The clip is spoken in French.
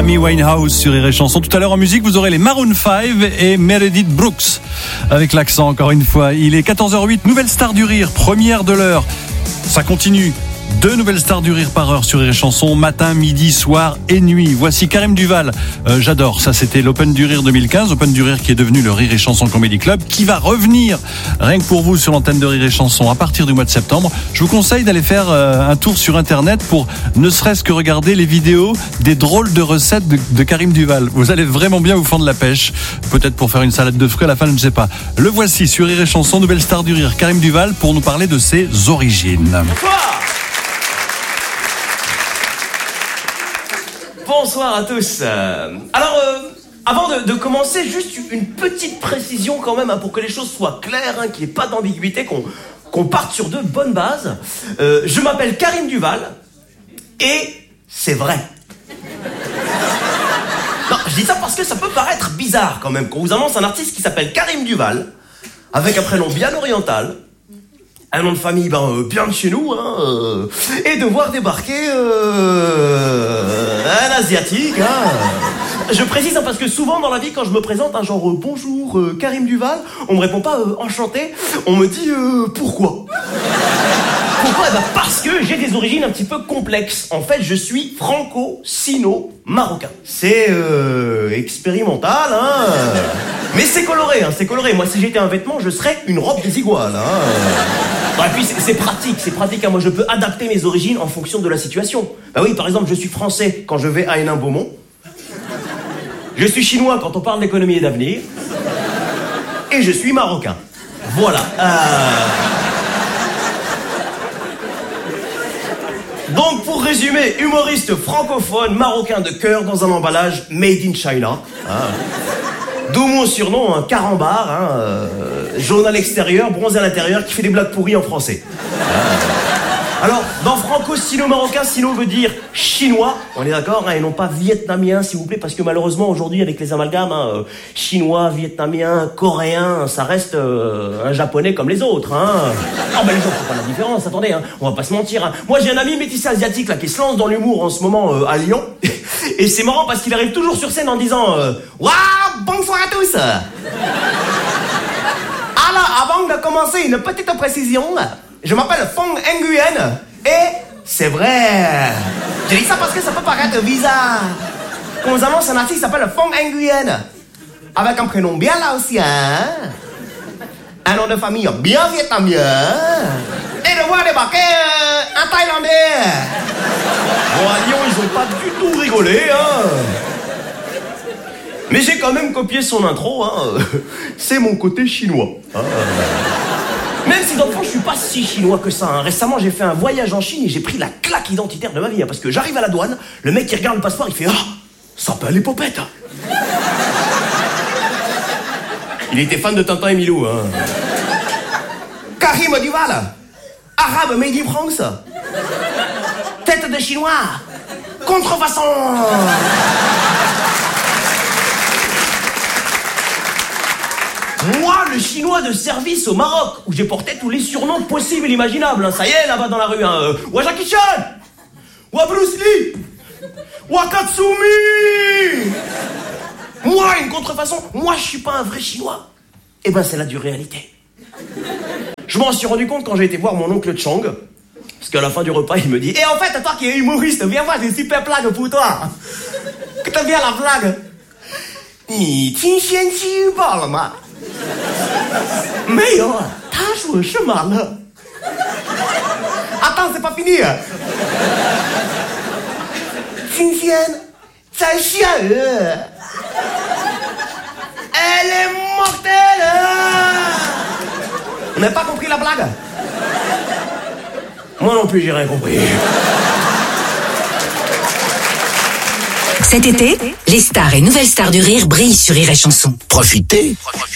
Amy Winehouse sur Rire et Chanson. Tout à l'heure en musique, vous aurez les Maroon 5 et Meredith Brooks. Avec l'accent, encore une fois. Il est 14h08, nouvelle star du rire, première de l'heure. Ça continue. 2 nouvelles stars du rire par heure sur Rire et Chanson, matin, midi, soir et nuit. Voici Karim Duval. J'adore, ça c'était l'Open du Rire 2015, Open du Rire qui est devenu le Rire et Chanson Comedy Club, qui va revenir rien que pour vous sur l'antenne de Rire et Chanson à partir du mois de septembre. Je vous conseille d'aller faire un tour sur internet pour ne serait-ce que regarder les vidéos des drôles de recettes de Karim Duval. Vous allez vraiment bien vous fendre la pêche, peut-être pour faire une salade de fruits à la fin, je ne sais pas. Le voici sur Rire et Chanson, nouvelle star du rire, Karim Duval, pour nous parler de ses origines. Bonsoir à tous. Alors, avant de commencer, juste une petite précision quand même, pour que les choses soient claires, qu'il n'y ait pas d'ambiguïté, qu'on parte sur de bonnes bases. Je m'appelle Karim Duval, et c'est vrai. Non, je dis ça parce que ça peut paraître bizarre quand même, qu'on vous annonce un artiste qui s'appelle Karim Duval, avec un prénom bien oriental, un nom de famille bien de chez nous, et de voir débarquer un asiatique. Je précise parce que souvent dans la vie, quand je me présente, genre bonjour Karim Duval, on me répond pas enchanté, on me dit pourquoi. Pourquoi ? Parce que j'ai des origines un petit peu complexes. En fait, je suis franco-sino-marocain. C'est expérimental, mais c'est coloré, c'est coloré. Moi, si j'étais un vêtement, je serais une robe des iguales, Et puis c'est pratique, Moi, je peux adapter mes origines en fonction de la situation. Bah oui, par exemple, je suis français quand je vais à Hénin-Beaumont. Je suis chinois quand on parle d'économie et d'avenir. Et je suis marocain. Voilà. Donc, pour résumer, humoriste francophone, marocain de cœur dans un emballage made in China. D'où mon surnom, carambar, jaune à l'extérieur, bronzé à l'intérieur, qui fait des blagues pourries en français. Alors, dans franco-sino-marocain, sino veut dire chinois, on est d'accord, et non pas vietnamien, s'il vous plaît, parce que malheureusement, aujourd'hui, avec les amalgames, chinois, vietnamien, coréen, ça reste un japonais comme les autres, Ah ben les gens font pas la différence, attendez, on va pas se mentir, Moi, j'ai un ami métissé asiatique, là, qui se lance dans l'humour en ce moment à Lyon, et c'est marrant parce qu'il arrive toujours sur scène en disant waouh, bonsoir à tous. Alors, avant de commencer, une petite précision. Je m'appelle Fong Nguyen et c'est vrai. Je dis ça parce que ça peut paraître bizarre. Qu'on nous annonce un artiste qui s'appelle Fong Nguyen, avec un prénom bien laotien, un nom de famille bien vietnamien, et de voir débarquer un Thaïlandais. Bon, à Lyon, ils ont pas du tout rigolé, Mais j'ai quand même copié son intro, C'est mon côté chinois. Même si dans le fond, je suis pas si chinois que ça. Récemment, j'ai fait un voyage en Chine et j'ai pris la claque identitaire de ma vie. Parce que j'arrive à la douane, le mec qui regarde le passeport, il fait « Ah, ça s'appelle les popettes !» Il était fan de Tintin et Milou, Karim Duval, arabe made in France, tête de chinois, contrefaçon. Moi, le chinois de service au Maroc, où j'ai porté tous les surnoms possibles et imaginables. Ça y est, là-bas dans la rue. Ouah Jackie Chan, ouah Bruce Lee, ouah Katsumi. Moi, une contrefaçon. Moi, je suis pas un vrai chinois. Eh ben, c'est la dure réalité. Je m'en suis rendu compte quand j'ai été voir mon oncle Chang. Parce qu'à la fin du repas, il me dit « Et en fait, toi qui es humoriste, viens voir, j'ai une super blague pour toi. Que t'aimes bien la blague? Ni tin xian qi ba le ma? 没有啊，他说什么了 Attends, c'est pas fini. 今天在下雨 Elle est mortelle. On n'a pas compris la blague? Moi non plus, j'ai rien compris. Cet été, les stars et nouvelles stars du rire brillent sur Rire et Chanson. Profitez.